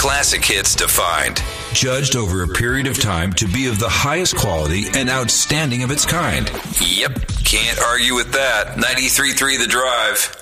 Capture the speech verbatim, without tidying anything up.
classic hits to find. Judged over a period of time to be of the highest quality and outstanding of its kind. Yep, can't argue with that. ninety-three point three The Drive.